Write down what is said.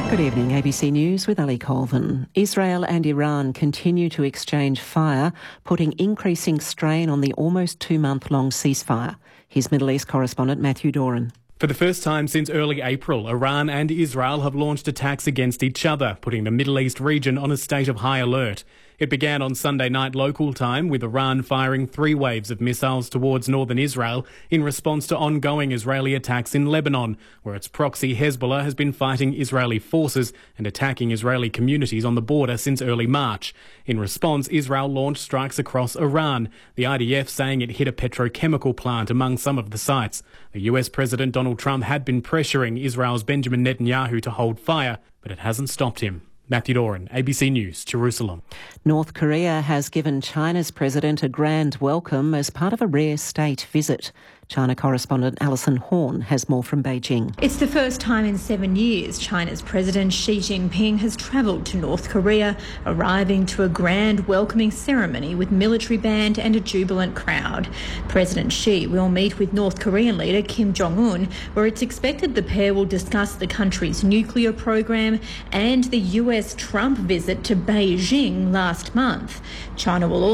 Good evening, ABC News with Ali Colvin. Israel and Iran continue to exchange fire, putting increasing strain on the almost 2-month-long ceasefire. Here's Middle East correspondent Matthew Doran. For the first time since early April, Iran and Israel have launched attacks against each other, putting the Middle East region on a state of high alert. It began on Sunday night local time, with Iran firing 3 waves of missiles towards northern Israel in response to ongoing Israeli attacks in Lebanon, where its proxy Hezbollah has been fighting Israeli forces and attacking Israeli communities on the border since early March. In response, Israel launched strikes across Iran, the IDF saying it hit a petrochemical plant among some of the sites. The US President Donald Trump had been pressuring Israel's Benjamin Netanyahu to hold fire, but it hasn't stopped him. Matthew Doran, ABC News, Jerusalem. North Korea has given China's president a grand welcome as part of a rare state visit. China correspondent Alison Horn has more from Beijing. It's the first time in 7 years China's President Xi Jinping has travelled to North Korea, arriving to a grand welcoming ceremony with military band and a jubilant crowd. President Xi will meet with North Korean leader Kim Jong-un, where it's expected the pair will discuss the country's nuclear program and the US Trump visit to Beijing last month. China will